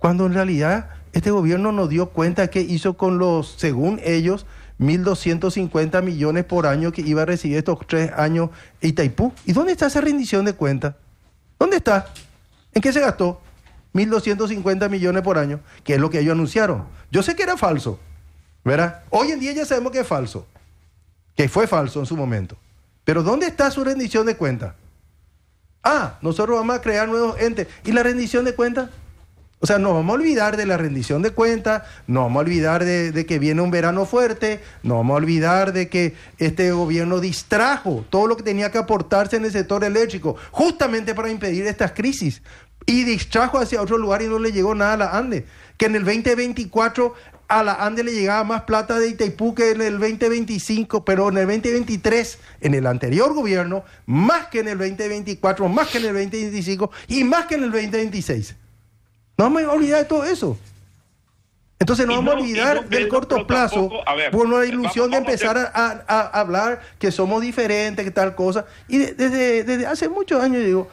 cuando en realidad este gobierno no dio cuenta qué hizo con los, según ellos, 1.250 millones por año que iba a recibir estos 3 años Itaipú. ¿Y dónde está esa rendición de cuenta? ¿Dónde está? ¿En qué se gastó? 1.250 millones por año, que es lo que ellos anunciaron. Yo sé que era falso, ¿verdad? Hoy en día ya sabemos que es falso, que fue falso en su momento. Pero ¿dónde está su rendición de cuenta? Ah, nosotros vamos a crear nuevos entes. ¿Y la rendición de cuenta? O sea, nos vamos a olvidar de la rendición de cuentas, nos vamos a olvidar de que viene un verano fuerte, nos vamos a olvidar de que este gobierno distrajo todo lo que tenía que aportarse en el sector eléctrico, justamente para impedir estas crisis, y distrajo hacia otro lugar y no le llegó nada a la ANDE. Que en el 2024 a la ANDE le llegaba más plata de Itaipú que en el 2025, pero en el 2023, en el anterior gobierno, más que en el 2024, más que en el 2025 y más que en el 2026. No vamos a olvidar de todo eso. Entonces no vamos a olvidar del corto plazo por una ilusión de empezar a hablar que somos diferentes, que tal cosa. Y desde hace muchos años digo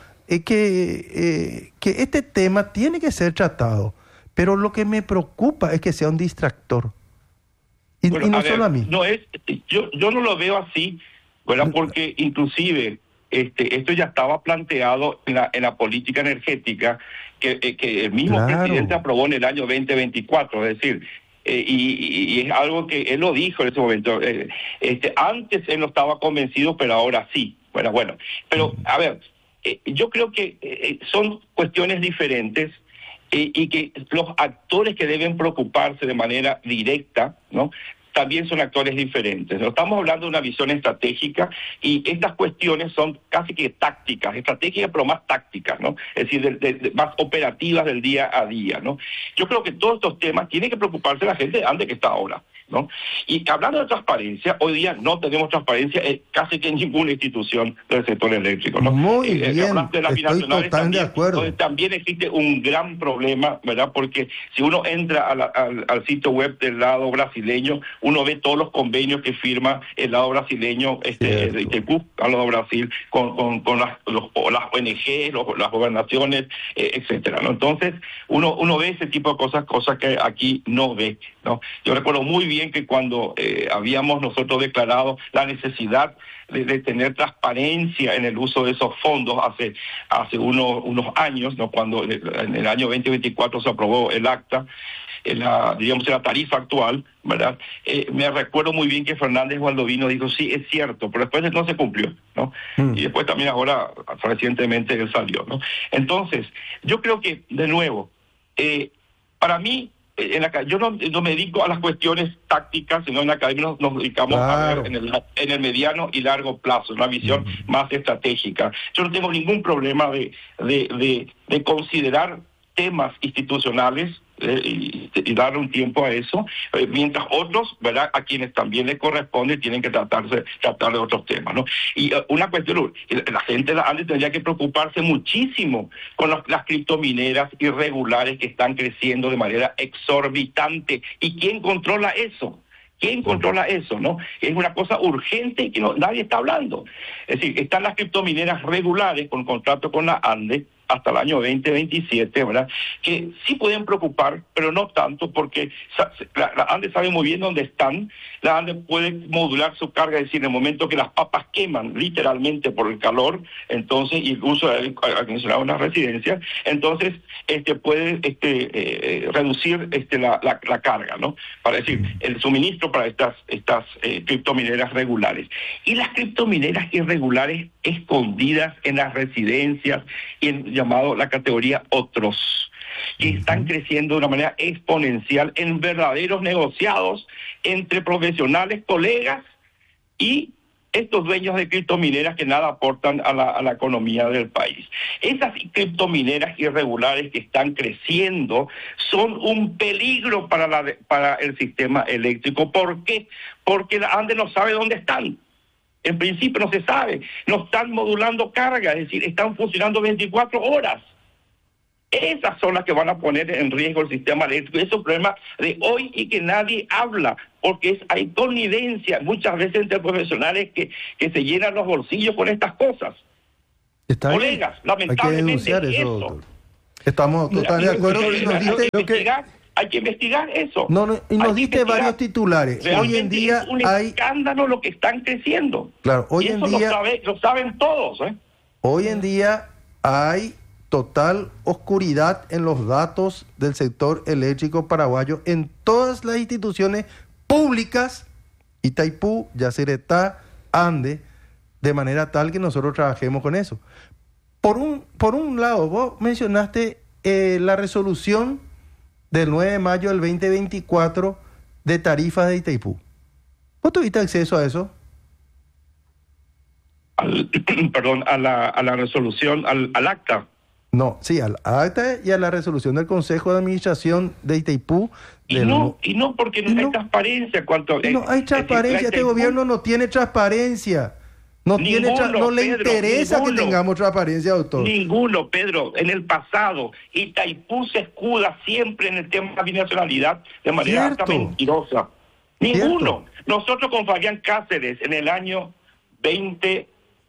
que este tema tiene que ser tratado, pero lo que me preocupa es que sea un distractor. Y no solo a mí. No es, yo no lo veo así, ¿verdad? Porque inclusive esto ya estaba planteado en la política energética que el mismo presidente aprobó en el año 2024, es decir, y es algo que él lo dijo en ese momento. Antes él no estaba convencido, pero ahora sí. Bueno, pero a ver, yo creo que son cuestiones diferentes y que los actores que deben preocuparse de manera directa, ¿no?, también son actores diferentes. No estamos hablando de una visión estratégica y estas cuestiones son casi que tácticas, estratégicas pero más tácticas, ¿no? Es decir, más operativas del día a día, ¿no? Yo creo que todos estos temas tienen que preocuparse la gente antes que está ahora, ¿no? Y hablando de transparencia, hoy día no tenemos transparencia casi que en ninguna institución del sector eléctrico, ¿no? Muy bien, de las estoy totalmente de acuerdo. También existe un gran problema, ¿verdad? Porque si uno entra al sitio web del lado brasileño, uno ve todos los convenios que firma el lado brasileño de Itaipú al lado de Brasil con las ONG, las gobernaciones, etcétera, ¿no? Entonces uno ve ese tipo de cosas que aquí no ve, ¿no? Yo recuerdo muy bien que cuando habíamos nosotros declarado la necesidad de tener transparencia en el uso de esos fondos hace unos años, ¿no?, cuando en el año 2024 se aprobó el acta, la tarifa actual, ¿verdad? Me recuerdo muy bien que Fernández Baldovino dijo, sí, es cierto, pero después no se cumplió, ¿no? Y después también ahora, recientemente, él salió, ¿no? Entonces, yo creo que, de nuevo, para mí, yo no me dedico a las cuestiones tácticas, sino en la academia nos dedicamos a ver en el mediano y largo plazo, una visión más estratégica. Yo no tengo ningún problema de considerar temas institucionales y darle un tiempo a eso, mientras otros, ¿verdad?, a quienes también les corresponde tienen que tratar de otros temas, ¿no? Y una cuestión, la gente antes tendría que preocuparse muchísimo con las criptomineras irregulares que están creciendo de manera exorbitante. ¿Y quién controla eso? ¿Quién controla eso, no? Es una cosa urgente y que nadie está hablando. Es decir, están las criptomineras regulares con contrato con la ANDE hasta el año 2027, ¿verdad?, que sí pueden preocupar, pero no tanto, porque la ANDE sabe muy bien dónde están. La ANDE puede modular su carga, es decir, en el momento que las papas queman literalmente por el calor, entonces, y el uso de aire acondicionado en las residencias, entonces puede reducir la carga, ¿no?, para decir, el suministro para estas criptomineras regulares. Y las criptomineras irregulares escondidas en las residencias y en llamado la categoría otros, que están creciendo de una manera exponencial en verdaderos negociados entre profesionales, colegas y estos dueños de criptomineras que nada aportan a la economía del país. Esas criptomineras irregulares que están creciendo son un peligro para el sistema eléctrico. ¿Por qué? Porque la ANDE no sabe dónde están. En principio no se sabe, no están modulando carga, es decir, están funcionando 24 horas. Esas son las que van a poner en riesgo el sistema eléctrico. Eso es un problema de hoy y que nadie habla, porque hay connivencia muchas veces entre profesionales que se llenan los bolsillos con estas cosas. Está colegas, bien. lamentablemente Hay que denunciar eso, eso. doctor. Estamos totalmente de acuerdo. Y nos diste hay que investigar eso. Y nos diste varios titulares. Realmente hoy en día es un hay escándalo lo que están creciendo. Claro, hoy y en eso día lo saben todos. Hoy en día hay total oscuridad en los datos del sector eléctrico paraguayo en todas las instituciones públicas, Itaipú, Yacyretá, Ande, de manera tal que nosotros trabajemos con eso. Por un lado, vos mencionaste la resolución del 9 de mayo del 2024 de tarifas de Itaipú. ¿Vos tuviste acceso a eso? A la resolución, al acta. No, sí, al acta y a la resolución del Consejo de Administración de Itaipú. Y no porque no hay transparencia. No hay transparencia. Este gobierno no tiene transparencia. No le interesa que tengamos transparencia, doctor. Ninguno, Pedro. En el pasado, Itaipú se escuda siempre en el tema de la binacionalidad de manera hasta mentirosa. Ninguno. Nosotros con Fabián Cáceres en el año 2020,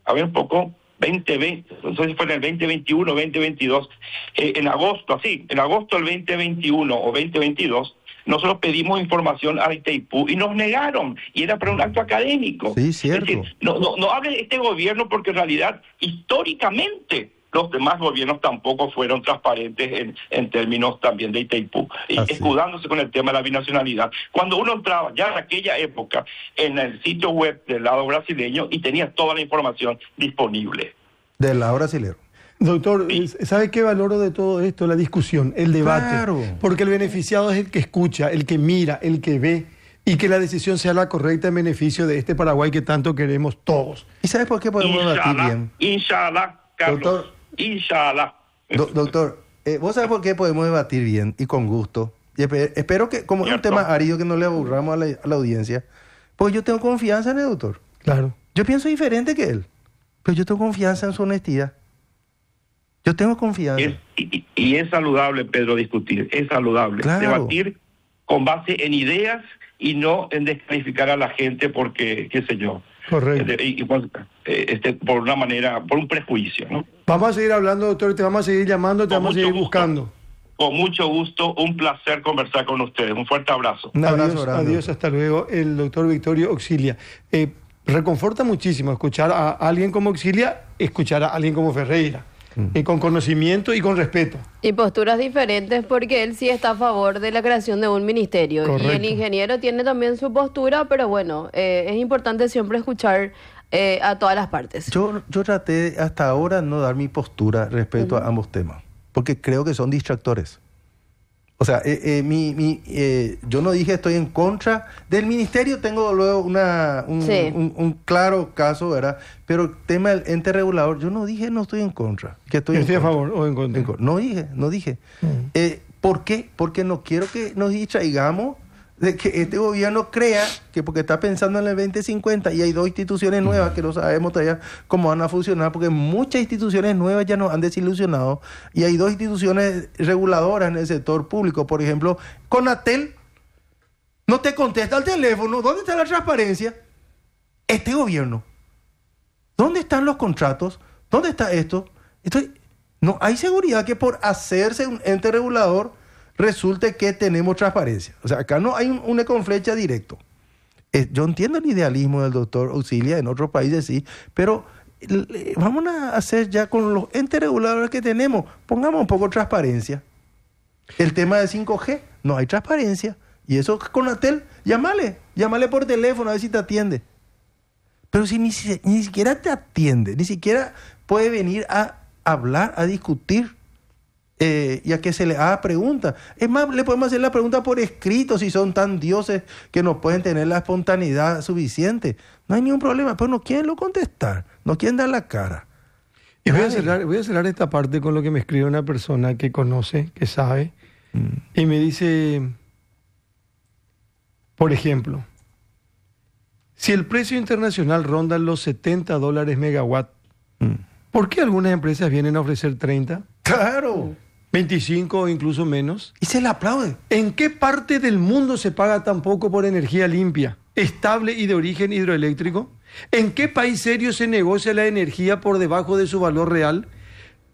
no sé si fue en el 2021 o 2022, en agosto del 2021 o 2022, nosotros pedimos información a Itaipú y nos negaron, y era para un acto académico. Sí, cierto. Es decir, no hable de este gobierno porque en realidad, históricamente, los demás gobiernos tampoco fueron transparentes en términos también de Itaipú, escudándose con el tema de la binacionalidad. Cuando uno entraba ya en aquella época en el sitio web del lado brasileño y tenía toda la información disponible. Del lado brasilero. Doctor, ¿sabe qué valoro de todo esto? La discusión, el debate. Claro. Porque el beneficiado es el que escucha, el que mira, el que ve, y que la decisión sea la correcta en beneficio de este Paraguay que tanto queremos todos. ¿Y sabes por qué podemos debatir bien? Inshallah, Carlos. Doctor, inshallah. Doctor, ¿vos sabés por qué podemos debatir bien y con gusto? Y espero que, como es un tema árido, que no le aburramos a la audiencia, pues yo tengo confianza en el doctor. Claro. Yo pienso diferente que él, pero yo tengo confianza en su honestidad. Yo tengo confianza. Y es saludable, Pedro, discutir. Es saludable. Claro. Debatir con base en ideas y no en descalificar a la gente porque, qué sé yo. Correcto. Por una manera, por un prejuicio, ¿no? Vamos a seguir hablando, doctor, te vamos a seguir llamando, te vamos a seguir buscando. Con mucho gusto, un placer conversar con ustedes. Un fuerte abrazo. Un abrazo grande. Adiós, hasta luego. El doctor Victorio Auxilia. Reconforta muchísimo escuchar a alguien como Auxilia, escuchar a alguien como Ferreira. Con conocimiento y con respeto. Y posturas diferentes, porque él sí está a favor de la creación de un ministerio. Correcto. Y el ingeniero tiene también su postura, pero bueno, es importante siempre escuchar a todas las partes. Yo traté hasta ahora no dar mi postura respecto a ambos temas, porque creo que son distractores. O sea, yo no dije estoy en contra del ministerio, tengo luego un claro caso, ¿verdad? Pero el tema del ente regulador, yo no dije no estoy en contra. Que estoy a favor o en contra. No dije. ¿Por qué? Porque no quiero que nos distraigamos de que este gobierno crea que porque está pensando en el 2050 y hay dos instituciones nuevas que no sabemos todavía cómo van a funcionar, porque muchas instituciones nuevas ya nos han desilusionado y hay dos instituciones reguladoras en el sector público. Por ejemplo, Conatel no te contesta al teléfono. ¿Dónde está la transparencia? Este gobierno, ¿dónde están los contratos? ¿Dónde está esto? No hay seguridad que por hacerse un ente regulador resulte que tenemos transparencia. O sea, acá no hay un con flecha directo. Yo entiendo el idealismo del doctor Auxilia, en otros países sí, pero vamos a hacer ya con los entes reguladores que tenemos, pongamos un poco de transparencia. El tema de 5G, no hay transparencia. Y eso con Atel, llámale por teléfono a ver si te atiende. Pero si ni siquiera te atiende, ni siquiera puede venir a hablar, a discutir, y a que se le haga preguntas. Es más, le podemos hacer la pregunta por escrito si son tan dioses que no pueden tener la espontaneidad suficiente. No hay ningún problema, pero no quieren lo contestar, no quieren dar la cara. Y voy a cerrar esta parte con lo que me escribe una persona que conoce, que sabe, y me dice, por ejemplo, si el precio internacional ronda los $70 megawatt, ¿por qué algunas empresas vienen a ofrecer 30? ¡Claro! 25 o incluso menos. Y se le aplaude. ¿En qué parte del mundo se paga tan poco por energía limpia, estable y de origen hidroeléctrico? ¿En qué país serio se negocia la energía por debajo de su valor real?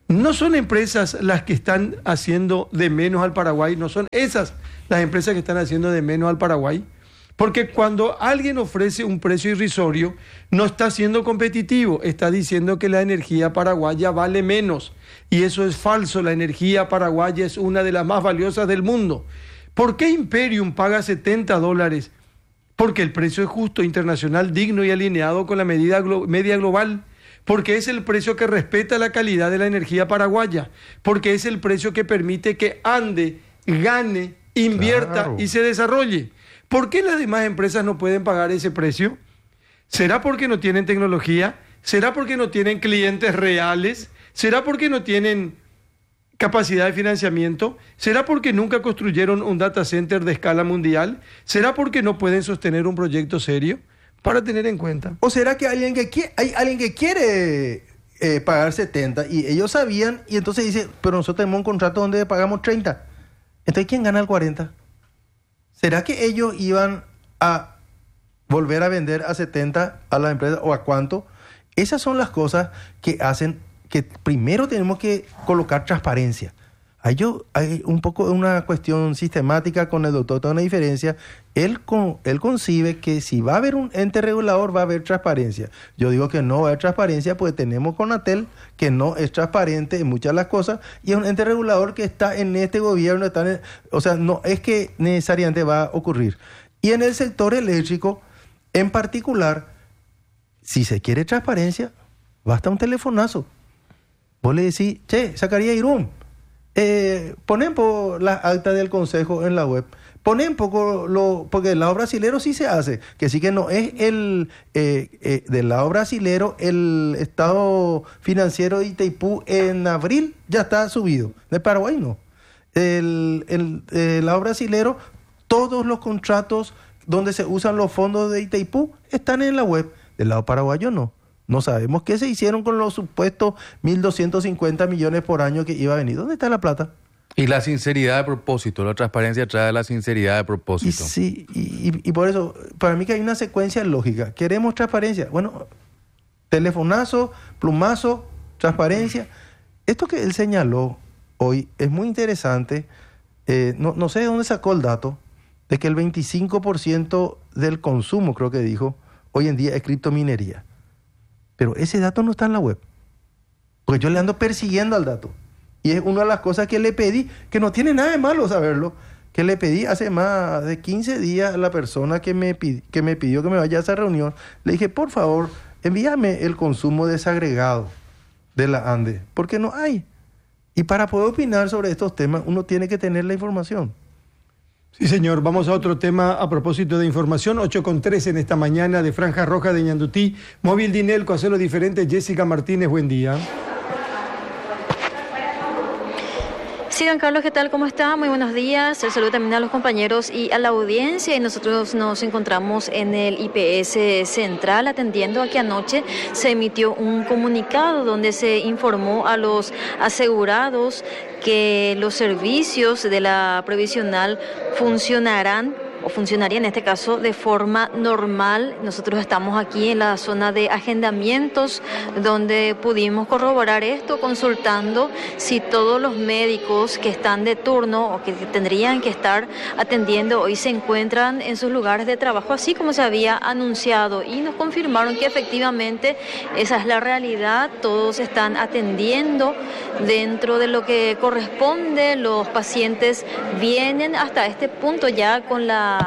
No son empresas las que están haciendo de menos al Paraguay, no son esas las empresas que están haciendo de menos al Paraguay, porque cuando alguien ofrece un precio irrisorio, no está siendo competitivo, está diciendo que la energía paraguaya vale menos, y eso es falso. La energía paraguaya es una de las más valiosas del mundo. ¿Por qué Imperium paga $70? Porque el precio es justo, internacional, digno y alineado con la media global. Porque es el precio que respeta la calidad de la energía paraguaya, porque es el precio que permite que ande, gane, invierta y se desarrolle. ¿Por qué las demás empresas no pueden pagar ese precio? ¿Será porque no tienen tecnología? ¿Será porque no tienen clientes reales? ¿Será porque no tienen capacidad de financiamiento? ¿Será porque nunca construyeron un data center de escala mundial? ¿Será porque no pueden sostener un proyecto serio? Para tener en cuenta. ¿O será que hay alguien que quiere pagar 70 y ellos sabían y entonces dice, pero nosotros tenemos un contrato donde pagamos 30? Entonces, ¿quién gana el 40? ¿Será que ellos iban a volver a vender a 70 a la empresa o a cuánto? Esas son las cosas que hacen que primero tenemos que colocar transparencia. Hay un poco una cuestión sistemática con el doctor, toda una diferencia. Él concibe que si va a haber un ente regulador, va a haber transparencia. Yo digo que no va a haber transparencia porque tenemos Conatel, que no es transparente en muchas de las cosas, y es un ente regulador que está en este gobierno, o sea, no es que necesariamente va a ocurrir. Y en el sector eléctrico, en particular, si se quiere transparencia, basta un telefonazo. Vos le decís, che, Zacarías Irún, ponen por las actas del consejo en la web, ponen poco porque del lado brasilero sí se hace, que sí que no es del lado brasilero, el estado financiero de Itaipú en abril ya está subido, de Paraguay no. El lado brasilero, todos los contratos donde se usan los fondos de Itaipú están en la web, del lado paraguayo no. No sabemos qué se hicieron con los supuestos 1.250 millones por año que iba a venir. ¿Dónde está la plata? Y la sinceridad de propósito, la transparencia trae la sinceridad de propósito. Y sí, y por eso, para mí que hay una secuencia lógica. Queremos transparencia. Bueno, telefonazo, plumazo, transparencia. Esto que él señaló hoy es muy interesante. No sé de dónde sacó el dato de que el 25% del consumo, creo que dijo, hoy en día es criptominería. Pero ese dato no está en la web. Porque yo le ando persiguiendo al dato. Y es una de las cosas que le pedí, que no tiene nada de malo saberlo, que le pedí hace más de 15 días a la persona que me pidió que me vaya a esa reunión. Le dije, por favor, envíame el consumo desagregado de la ANDE, porque no hay. Y para poder opinar sobre estos temas, uno tiene que tener la información. Sí, señor. Vamos a otro tema a propósito de información. 8:13 en esta mañana de Franja Roja de Ñandutí. Móvil Dinelco, hacerlo diferente. Jessica Martínez, buen día. Sí, don Carlos, ¿qué tal? ¿Cómo está? Muy buenos días. El saludo también a los compañeros y a la audiencia. Y nosotros nos encontramos en el IPS Central atendiendo a que anoche se emitió un comunicado donde se informó a los asegurados que los servicios de la previsional funcionarían en este caso de forma normal. Nosotros estamos aquí en la zona de agendamientos donde pudimos corroborar esto consultando si todos los médicos que están de turno o que tendrían que estar atendiendo hoy se encuentran en sus lugares de trabajo, así como se había anunciado, y nos confirmaron que efectivamente esa es la realidad. Todos están atendiendo dentro de lo que corresponde. Los pacientes vienen hasta este punto ya con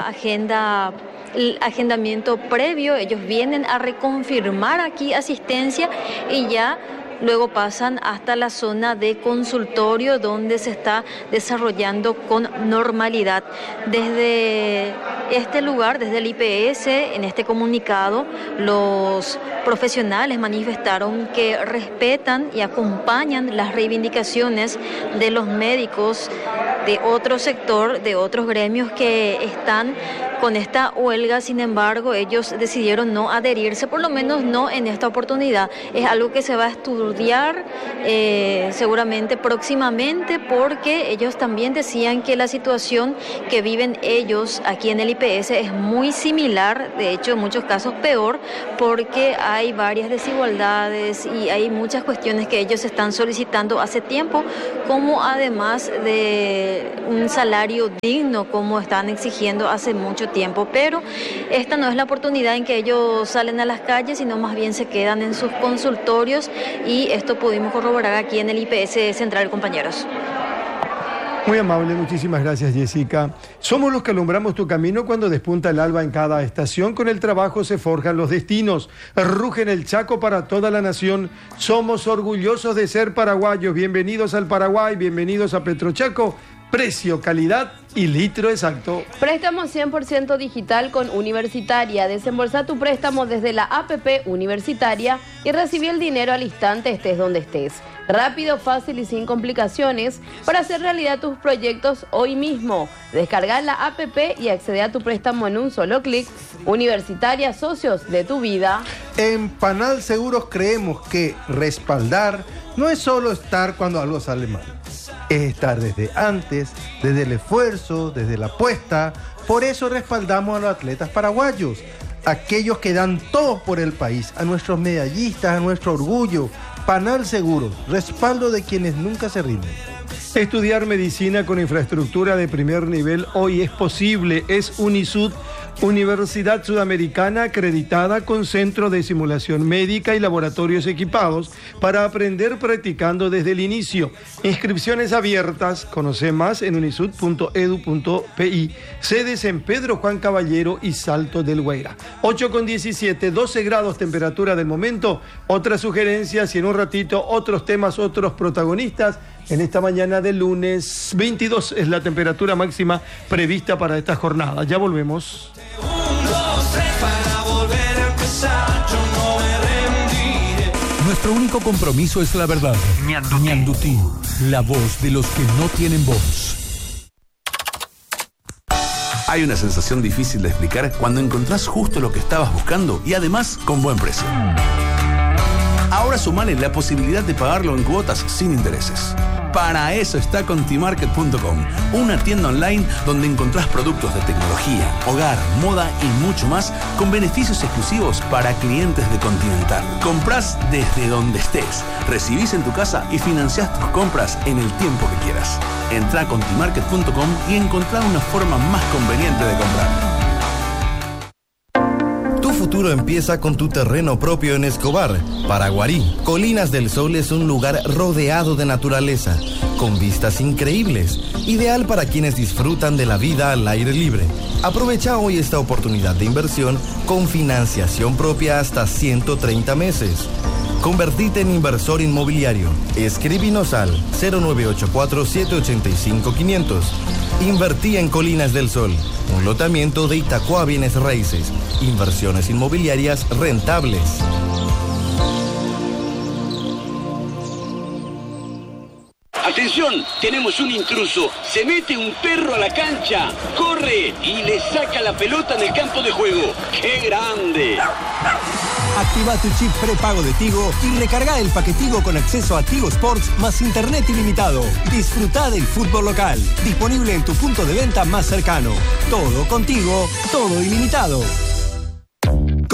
el agendamiento previo. Ellos vienen a reconfirmar aquí asistencia y ya luego pasan hasta la zona de consultorio donde se está desarrollando con normalidad. Desde este lugar, desde el IPS, en este comunicado, los profesionales manifestaron que respetan y acompañan las reivindicaciones de los médicos de otro sector, de otros gremios que están con esta huelga. Sin embargo, ellos decidieron no adherirse, por lo menos no en esta oportunidad. Es algo que se va a estudiar seguramente próximamente, porque ellos también decían que la situación que viven ellos aquí en el IPS IPS es muy similar, de hecho en muchos casos peor, porque hay varias desigualdades y hay muchas cuestiones que ellos están solicitando hace tiempo, como además de un salario digno, como están exigiendo hace mucho tiempo. Pero esta no es la oportunidad en que ellos salen a las calles, sino más bien se quedan en sus consultorios, y esto pudimos corroborar aquí en el IPS Central, compañeros. Muy amable, muchísimas gracias, Jessica. Somos los que alumbramos tu camino cuando despunta el alba en cada estación. Con el trabajo se forjan los destinos. Ruge en el Chaco para toda la nación. Somos orgullosos de ser paraguayos. Bienvenidos al Paraguay, bienvenidos a Petrochaco. Precio, calidad y litro exacto. Préstamo 100% digital con Universitaria. Desembolsa tu préstamo desde la APP Universitaria y recibí el dinero al instante, estés donde estés. Rápido, fácil y sin complicaciones para hacer realidad tus proyectos hoy mismo. Descarga la APP y accede a tu préstamo en un solo clic. Universitaria, socios de tu vida. En Panal Seguros creemos que respaldar no es solo estar cuando algo sale mal. Es estar desde antes, desde el esfuerzo, desde la apuesta. Por eso respaldamos a los atletas paraguayos, aquellos que dan todo por el país, a nuestros medallistas, a nuestro orgullo. Panal Seguros, respaldo de quienes nunca se rinden. Estudiar medicina con infraestructura de primer nivel hoy es posible. Es UNISUD, Universidad Sudamericana acreditada con centro de simulación médica y laboratorios equipados para aprender practicando desde el inicio. Inscripciones abiertas. Conoce más en unisud.edu.pi. Sedes en Pedro Juan Caballero y Salto del Guaira. 8:17, 12 grados temperatura del momento. Otras sugerencias y en un ratito otros temas, otros protagonistas. En esta mañana de lunes 22 es la temperatura máxima prevista para esta jornada. Ya volvemos. 1, 2, 3 para volver a empezar, yo no me rendiré. Nuestro único compromiso es la verdad. Ñandutí, la voz de los que no tienen voz. Hay una sensación difícil de explicar cuando encontrás justo lo que estabas buscando y además con buen precio. Ahora sumale la posibilidad de pagarlo en cuotas sin intereses. Para eso está Contimarket.com, una tienda online donde encontrás productos de tecnología, hogar, moda y mucho más con beneficios exclusivos para clientes de Continental. Comprás desde donde estés, recibís en tu casa y financiás tus compras en el tiempo que quieras. Entrá a Contimarket.com y encontrá una forma más conveniente de comprar. Tu futuro empieza con tu terreno propio en Escobar, Paraguarí. Colinas del Sol es un lugar rodeado de naturaleza, con vistas increíbles, ideal para quienes disfrutan de la vida al aire libre. Aprovecha hoy esta oportunidad de inversión con financiación propia hasta 130 meses. Convertite en inversor inmobiliario. Escríbenos al 0984-785-500. Invertí en Colinas del Sol, un lotamiento de Itacua Bienes Raíces. Inversiones inmobiliarias rentables. Atención, tenemos un intruso. Se mete un perro a la cancha, corre y le saca la pelota en el campo de juego. ¡Qué grande! Activa tu chip prepago de Tigo y recarga el paquetigo con acceso a Tigo Sports más internet ilimitado. Disfruta del fútbol local. Disponible en tu punto de venta más cercano. Todo contigo, todo ilimitado.